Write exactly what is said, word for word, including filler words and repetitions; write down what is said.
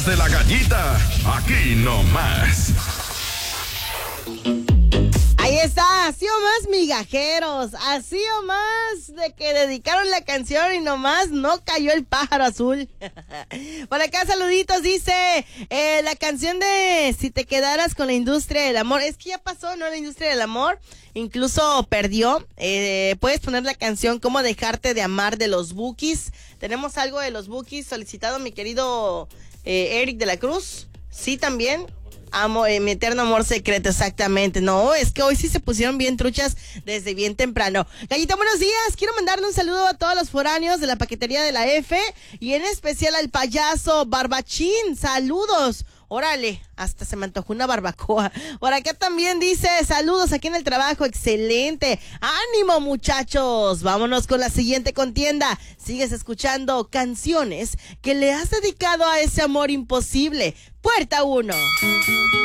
De la gallita, aquí nomás. Ahí está, así o más migajeros, así o más de que dedicaron la canción y nomás no cayó el pájaro azul. Por acá saluditos, dice eh, la canción de Si te quedaras con la industria del amor, es que ya pasó, ¿no? La industria del amor, incluso perdió. Eh, puedes poner la canción Cómo dejarte de amar de los Bukis. Tenemos algo de los Bukis solicitado, mi querido eh, Eric de la Cruz. Sí, también. Amo, eh, mi eterno amor secreto, exactamente. No, es que hoy sí se pusieron bien truchas desde bien temprano. Gallita, buenos días. Quiero mandarle un saludo a todos los foráneos de la paquetería de la F y en especial al payaso Barbachín. Saludos. Órale, hasta se me antojó una barbacoa. Por acá también dice, saludos aquí en el trabajo, excelente. ¡Ánimo, muchachos! Vámonos con la siguiente contienda. Sigues escuchando canciones que le has dedicado a ese amor imposible. Puerta uno.